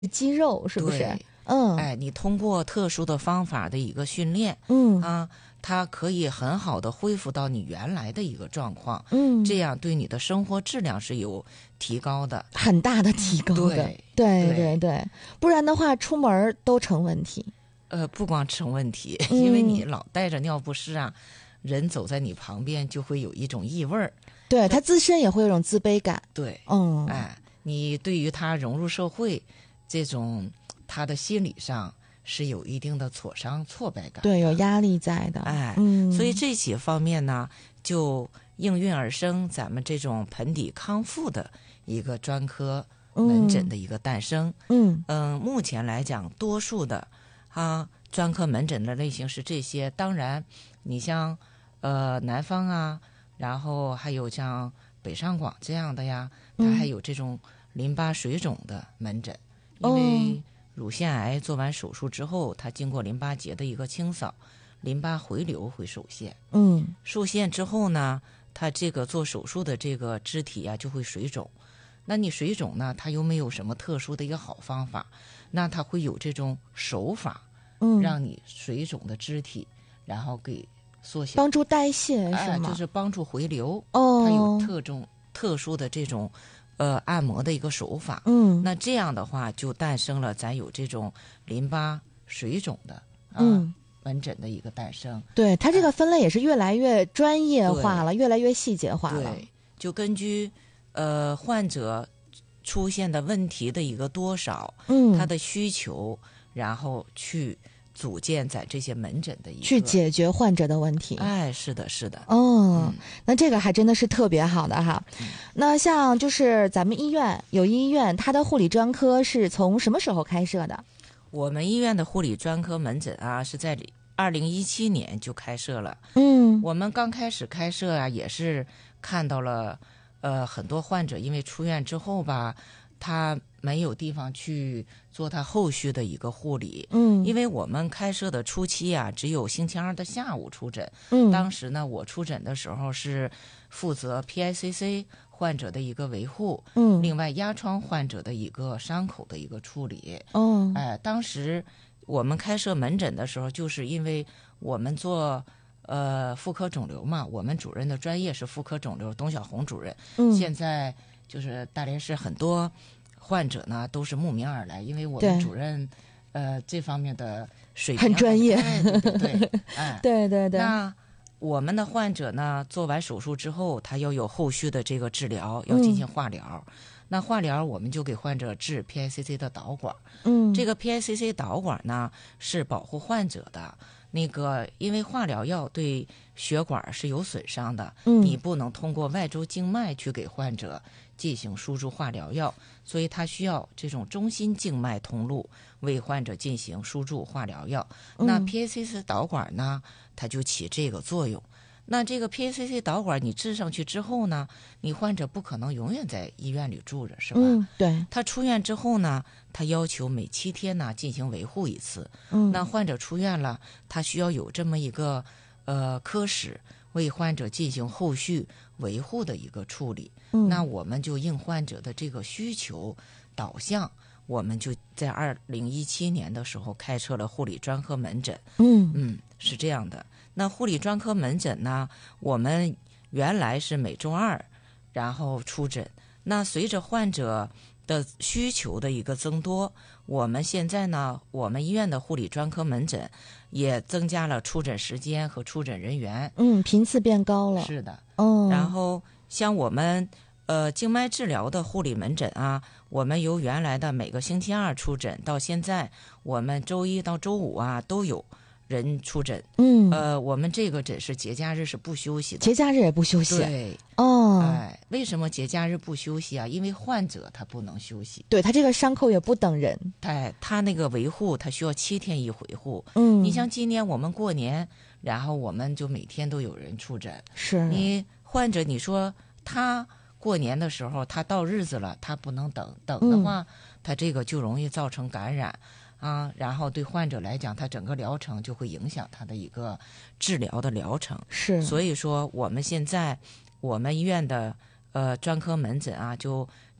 肌肉，是不是？ 对，你通过特殊的方法的一个训练，它可以很好的恢复到你原来的一个状况，这样对你的生活质量是有提高的， 很大的提高的。对，不然的话出门都成问题。 不光成问题，因为你老带着尿不湿啊，人走在你旁边就会有一种异味儿， 对他自身也会有种自卑感。 对，你对于他融入社会，这种他的心理上是有一定的挫伤、挫败感， 对，有压力在的。 所以这些方面呢，就应运而生咱们这种盆底康复的一个专科门诊的一个诞生。目前来讲，多数的专科门诊的类型是这些。当然，你像南方啊，然后还有像北上广这样的呀，它还有这种淋巴水肿的门诊，因为乳腺癌做完手术之后，它经过淋巴结的一个清扫，淋巴回流会受限。受限之后呢，它这个做手术的这个肢体就会水肿。那你水肿呢，它又没有什么特殊的一个好方法，那它会有这种手法，让你水肿的肢体然后给缩小， 帮助代谢是吗？ 就是帮助回流。它有特殊的这种按摩的一个手法。那这样的话就诞生了咱有这种淋巴水肿的门诊的一个诞生。 对，它这个分类也是越来越专业化了，越来越细节化了。 对，就根据患者出现的问题的一个多少，他的需求，然后去组建在这些门诊的一个去解决患者的问题。 是的。 那这个还真的是特别好的哈。那像就是咱们有医院，它的护理专科是从什么时候开设的？ 我们医院的护理专科门诊是在2017年就开设了。我们刚开始开设也是看到了很多患者因为出院之后吧，他没有地方去做他后续的一个护理。因为我们开设的初期只有星期二的下午出诊。当时呢，我出诊的时候是负责 PICC 患者的一个维护，另外压疮患者的一个伤口的一个处理。当时我们开设门诊的时候，就是因为我们做妇科肿瘤嘛，我们主任的专业是妇科肿瘤，董小红主任。现在就是大连市很多患者呢都是慕名而来，因为我们主任这方面的水平很专业。 对。那我们的患者呢，做完手术之后，他要有后续的这个治疗，要进行化疗。那化疗我们就给患者治 PICC 的导管。这个 PICC 导管呢是保护患者的。那个因为化疗药对血管是有损伤的，你不能通过外周静脉去给患者进行输注化疗药，所以它需要这种中心静脉通路为患者进行输注化疗药。那 PICC 导管呢，它就起这个作用。那这个 PICC 导管你治上去之后呢，你患者不可能永远在医院里住着，是吧？ 对。 他出院之后呢，他要求每7天呢进行维护一次。那患者出院了，他需要有这么一个科室为患者进行后续维护的一个处理。那我们就应患者的这个需求导向，我们就在2017年的时候开设了护理专科门诊。是这样的。那护理专科门诊呢，我们原来是每周二然后出诊。那随着患者的需求的一个增多，我们现在呢，我们医院的护理专科门诊也增加了出诊时间和出诊人员。 频次变高了。 是的。然后像我们静脉治疗的护理门诊我们由原来的每个星期二出诊，到现在我们周一到周五都有人出诊。我们这个诊是节假日是不休息的。 节假日也不休息。 对。为什么节假日不休息因为患者他不能休息。 对，他这个伤口也不等人。 他那个维护他需要7天一回护。你像今年我们过年，然后我们就每天都有人出诊。 是。 你患者你说他过年的时候他到日子了，他不能等的话，他这个就容易造成感染然后对患者来讲，他整个疗程就会影响他的一个治疗的疗程。 是。 所以说我们现在我们医院的专科门诊就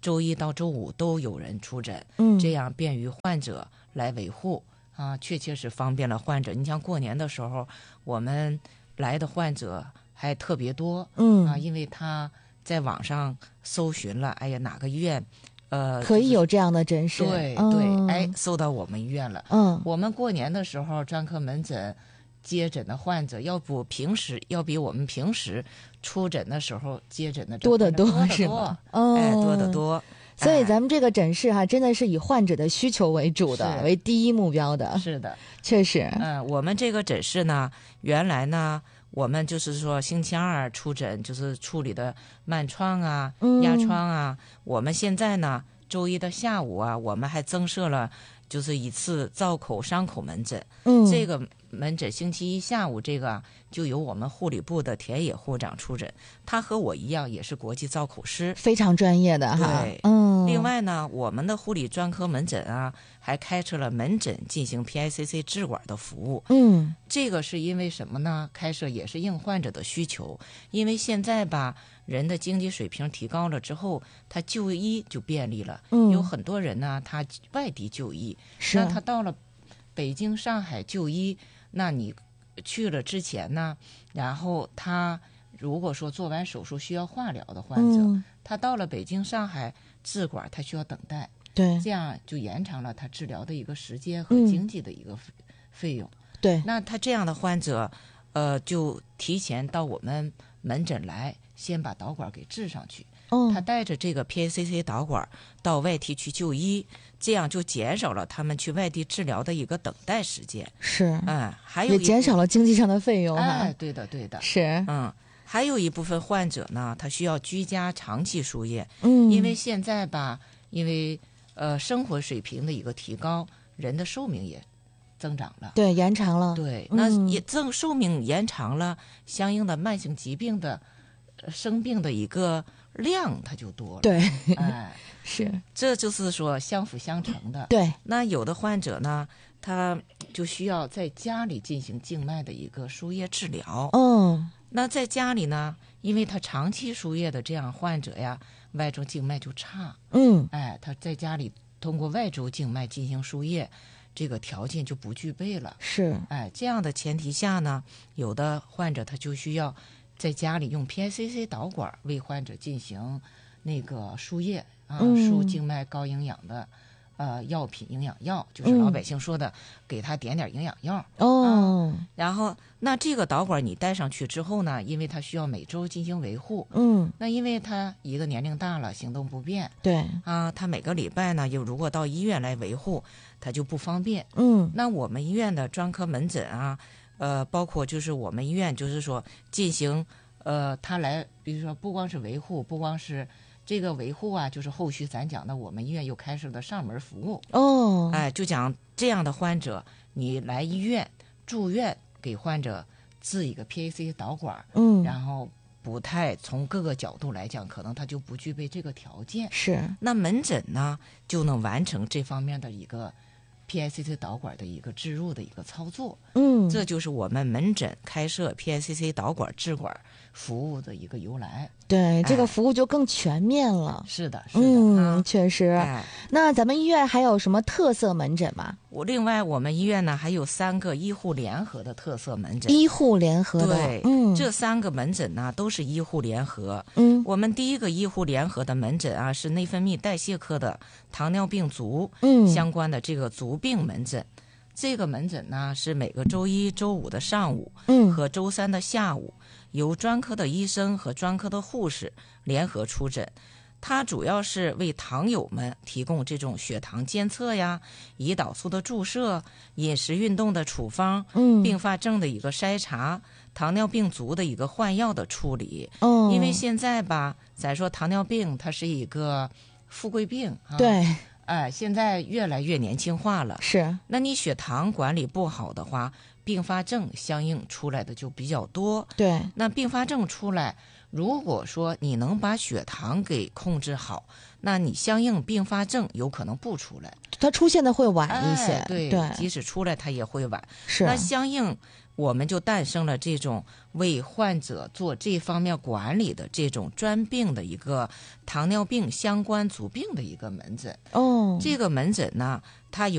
周一到周五都有人出诊，这样便于患者来维护啊，确切是方便了患者。你像过年的时候，我们来的患者还特别多，因为他在网上搜寻了，哎呀，哪个医院， 可以有这样的诊室， 对，哎，搜到我们医院了。我们过年的时候专科门诊接诊的患者，要比我们平时出诊的时候接诊的多得多， 是吧？哎，多得多。 所以咱们这个诊室哈，真的是以患者的需求为主的，为第一目标的。 是的， 确实。 我们这个诊室呢，原来呢，我们就是说星期二出诊，就是处理的漫疮啊、压疮啊。我们现在呢，周一的下午啊，我们还增设了就是一次造口伤口门诊。这个门诊星期一下午这个就由我们护理部的田野护长出诊，他和我一样也是国际造口师， 非常专业的哈。 对，另外呢，我们的护理专科门诊啊，还开设了门诊进行 PICC 支管的服务。这个是因为什么呢？开设也是应患者的需求，因为现在吧，人的经济水平提高了之后，他就医就便利了。有很多人呢，他外地就医，那他到了北京、上海就医，那你去了之前呢，然后他如果说做完手术需要化疗的患者，他到了北京、上海治管，他需要等待， 对， 这样就延长了他治疗的一个时间和经济的一个费用。 对， 那他这样的患者，就提前到我们门诊来，先把导管给治上去。他带着这个 PICC 导管到外地去就医，这样就减少了他们去外地治疗的一个等待时间。 是， 还有也减少了经济上的费用。 哎，对的，对的， 是， 还有一部分患者呢，他需要居家长期输液。因为现在吧，因为生活水平的一个提高，人的寿命也增长了， 对，延长了。 对，那寿命延长了，相应的慢性疾病的生病的一个量它就多了。 对， 是，这就是说相辅相成的。 对， 那有的患者呢，他就需要在家里进行静脉的一个输液治疗。那在家里呢，因为他长期输液的这样患者呀，外周静脉就差。他在家里通过外周静脉进行输液，这个条件就不具备了。 是， 这样的前提下呢，有的患者他就需要在家里用 PICC 导管为患者进行那个输液输静脉高营养的药品营养药，就是老百姓说的给他点营养药。然后那这个导管你带上去之后呢，因为他需要每周进行维护。那因为他一个年龄大了，行动不便， 对他每个礼拜呢，如果到医院来维护，他就不方便。那我们医院的专科门诊啊，包括就是我们医院就是说进行他来，比如说不光是维护，不光是这个维护啊，就是后续咱讲的，我们医院又开设的上门服务。就讲这样的患者，你来医院住院，给患者治一个 PICC 导管，然后不太从各个角度来讲，可能他就不具备这个条件。 是， 那门诊呢就能完成这方面的一个 PICC 导管的一个置入的一个操作。这就是我们门诊开设 PICC 导管治管服务的一个由来。 对，这个服务就更全面了。 是的，是的， 确实。那咱们医院还有什么特色门诊吗？ 另外我们医院呢还有3个医护联合的特色门诊。 医护联合的， 对，这3个门诊呢都是医护联合。我们第一个医护联合的门诊啊是内分泌代谢科的糖尿病足相关的这个足病门诊。这个门诊呢是每个周一、周五的上午和周三的下午，由专科的医生和专科的护士联合出诊。它主要是为糖友们提供这种血糖监测呀、胰岛素的注射、饮食运动的处方、并发症的一个筛查、糖尿病足的一个换药的处理。因为现在吧，咱说糖尿病它是一个富贵病啊。 对。 现在越来越年轻化了。 是， 那你血糖管理不好的话，并发症相应出来的就比较多。 对， 那并发症出来，如果说你能把血糖给控制好， 那你相应并发症有可能不出来， 它出现的会晚一些。 对，即使出来它也会晚。 是， 那相应我们就诞生了这种为患者做这方面管理的这种专病的一个糖尿病相关足病的一个门诊。 哦， 这个门诊呢，它有